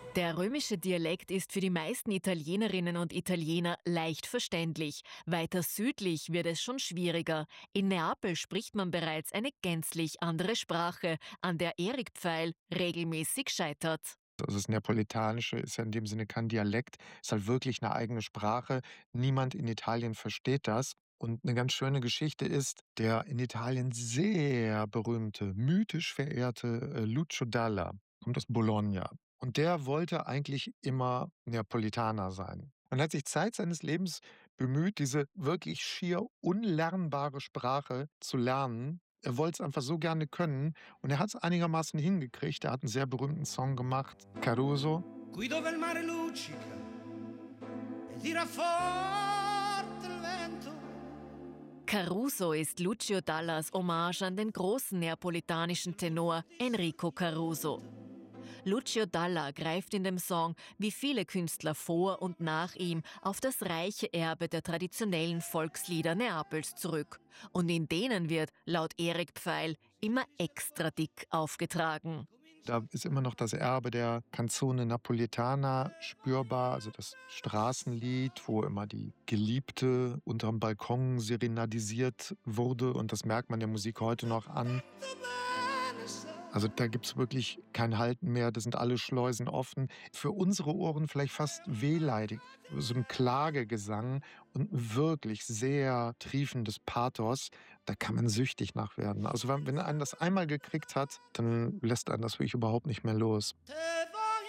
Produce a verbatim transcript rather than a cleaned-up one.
Der römische Dialekt ist für die meisten Italienerinnen und Italiener leicht verständlich. Weiter südlich wird es schon schwieriger. In Neapel spricht man bereits eine gänzlich andere Sprache, an der Erik Pfeil regelmäßig scheitert. Also das Neapolitanische ist ja in dem Sinne kein Dialekt, ist halt wirklich eine eigene Sprache. Niemand in Italien versteht das. Und eine ganz schöne Geschichte ist, der in Italien sehr berühmte, mythisch verehrte, äh, Lucio Dalla kommt aus Bologna. Und der wollte eigentlich immer Neapolitaner sein. Und hat sich Zeit seines Lebens bemüht, diese wirklich schier unlernbare Sprache zu lernen. Er wollte es einfach so gerne können und er hat es einigermaßen hingekriegt. Er hat einen sehr berühmten Song gemacht, Caruso. Qui dove il mare luccica e tira forte il vento. Caruso ist Lucio Dallas Hommage an den großen neapolitanischen Tenor Enrico Caruso. Lucio Dalla greift in dem Song, wie viele Künstler vor und nach ihm, auf das reiche Erbe der traditionellen Volkslieder Neapels zurück. Und in denen wird, laut Erik Pfeil, immer extra dick aufgetragen. Da ist immer noch das Erbe der Canzone Napoletana spürbar, also das Straßenlied, wo immer die Geliebte unterm Balkon serenadisiert wurde. Und das merkt man der Musik heute noch an. Also da gibt's wirklich kein Halten mehr, da sind alle Schleusen offen. Für unsere Ohren vielleicht fast wehleidig. So ein Klagegesang und ein wirklich sehr triefendes Pathos. Da kann man süchtig nach werden. Also wenn wenn einen das einmal gekriegt hat, dann lässt einen das wirklich überhaupt nicht mehr los. Te